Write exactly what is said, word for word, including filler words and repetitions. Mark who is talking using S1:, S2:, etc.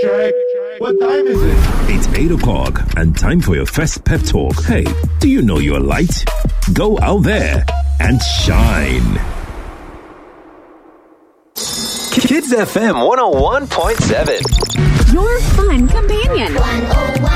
S1: check. What time is it?
S2: It's eight o'clock and time for your first pep talk. Hey, do you know you're light? Go out there and shine.
S3: Kids F M one oh one point seven.
S4: Your fun companion.